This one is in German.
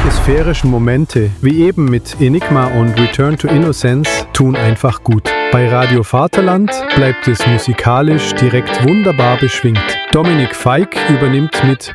Solche sphärischen Momente, wie eben mit Enigma und Return to Innocence, tun einfach gut. Bei Radio Vaterland bleibt es musikalisch direkt wunderbar beschwingt. Dominik Feick übernimmt mit